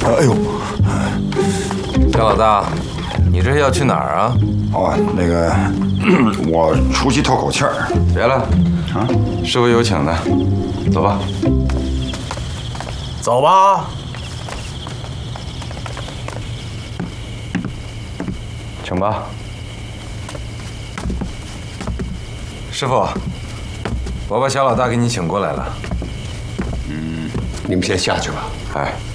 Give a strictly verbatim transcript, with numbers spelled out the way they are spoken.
哎呦， 肖老大，你这是要去哪儿啊？ 哦，那个，我出去透口气儿。 别了， 啊， 师傅有请呢，走吧。 走吧。 请吧。师傅，我把肖老大给你请过来了。 嗯，你们先下去吧。 哎。